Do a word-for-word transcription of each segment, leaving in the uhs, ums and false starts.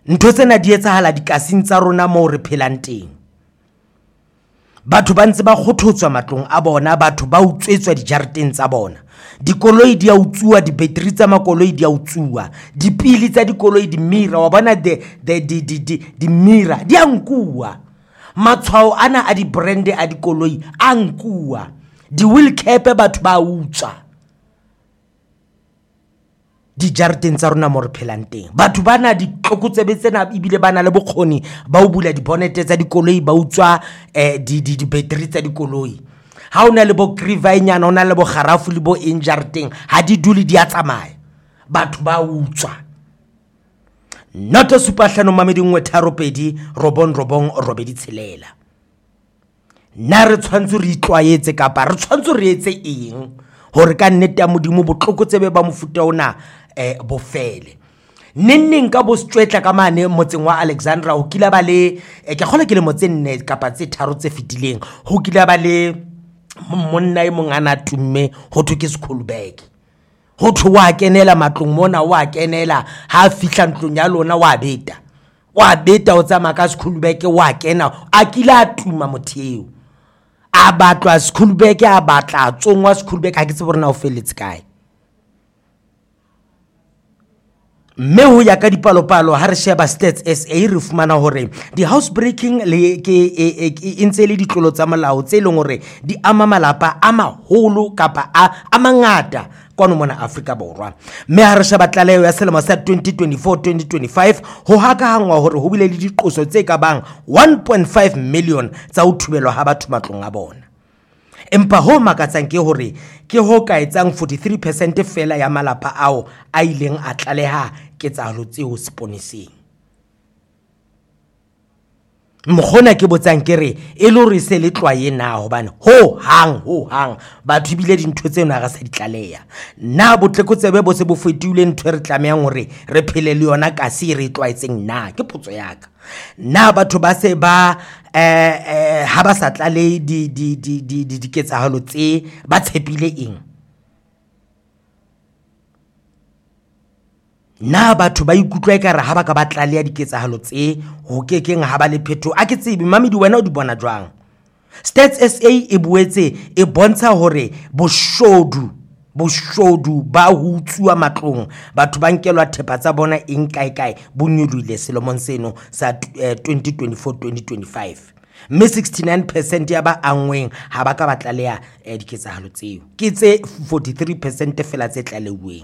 ntho tsena di etsahala dikasing tsa rona mo re phelang teng. Batho ba ntse ba khothotswa matlong a bona, batho ba utswetswa dijareteng tsa bona. Dikoloi di a utsuwa, di-battery tsa makoloi di a utsuwa, dipili tsa dikoloi di mira wa bona de de di di di di mira di a nkuwa. Matshwao ana a di brand a dikoloi a nkuwa. Di wheel cap batho ba utswa dijareteng tsa rona mo re phelang teng. Batho bana di tlokotsebe tsena ibile bana le bokgoni ba o bula di bonete tsa dikoloi ba utswa eh di di battery tsa dikoloi. Ha ona le bo grivainyana ona le bo kharafu le bo injareteng ha di dule di a tsamaya, batho ba utswa. Noto supahlano mamedi nngwe tharo pedi robong robong robedi tshelela. Na re tshwantse re itlwaetse kapa re tshwantse re etse eng hore ka nnete ya modimo botlokotsebe ba mofuta ona eh bofele. Nenneng ka bo stwetla ka mane motseng wa Alexandra ho kila ba le ke kgola ke le motseng nne kapa tse tharo tse fitileng ho kila ba le monna e mong ana tumme ho thwe ke Schoolberg. Ho thwe wa kenela matlong mona wa kenela ha fihla ntlong ya lona wa beta wa beta o tsama ka Schoolberg wa kena a kila tuma motheo a batlwa Schoolberg a batla tsongwa Schoolberg ha ke tse borena o feletse kae. Me ho ya ka dipalopalo ha re sheba Stats S A re fumana hore di housebreaking le ke e ntse le ditlolo tsa molao tse leng hore di ama malapa a maholo kapa a mangata kwano mona Afrika Borwa. Me ha re sheba tlaleho ya selemo sa twenty twenty-four twenty twenty-five ho hakahangwa hore ho bile le diqoso tse ka bang one point five million tsa ho thubelwa ha batho matlong a bona. Empa ho makatsang ke hore ke ho ka etsang forty-three percent fela ya malapa ao a ileng a tlaleha ketsahalo tseo seponeseng. Mkhona ke botsang kere e le hore se le tlwaye na hobane ho hang ho hang batho bile dintho tsena ga sa ditlaleya. Na botlekotsebe bo se bo fetile ntho re tlamehang hore re phele le yona ka se re tlwaetseng na ke potso yaka. Na batho ba se ba eh ha ba sa tlale di di di di di ketsahalo tse ba tshepile eng? Na batho ba ikutlwa ekare ha ba ka ba tlaleya diketsahalo tse ho kekeng ha ba le phetho a ke tsebe mamedi wena o di bona jwang? Stats S A e buetse e bontsha hore boshodu boshodu ba hutsuwa matlong batho ba nkelwa thepa tsa bona eng kae kae bonyolile selemong seno sa twenty twenty-four twenty twenty-five. Me sixty-nine percent ya ba angweng ha ba ka ba tlaleya diketsahalo tseo ke tse forty-three percent fela tse tlaleuweng.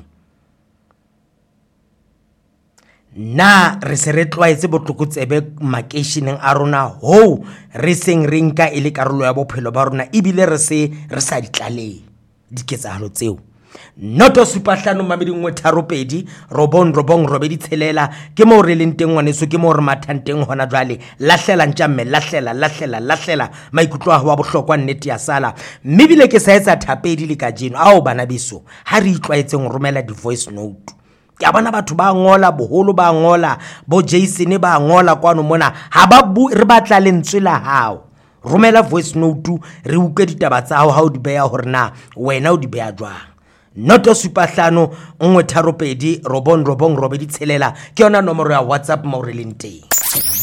Na re se re tlwaetse botlokotsebe makeisheneng a rona ho re seng re nka ile karolo ya bophelo ba rona ibile re se re sa ditlalehe diketsahalo tseo. Noto supahlano mamedi nngwe tharo pedi robong robong robedi tshelela ke mo re leng teng ngwaneso ke mo re mathanteng hona jwale lahlela ntjamme lahlela lahlela lahlela maikutlo a wa bohlokwa nnete ya sala mme bile ke sa etsa thapedi le ka jeno ao bana biso ha re itlwaetseng romela di voice note. Ke bona batho ba ngola boholo ba ngola bo Jason ba ngola kwano mona ha ba re batla lentswe la hao romela voice note re uke ditaba tsa hao ha o di beya hore na wena o di beya jwang. Noto supahlano nngwe tharo pedi robong robong robedi tshelela ke yona nomoro ya WhatsApp mo re leng teng.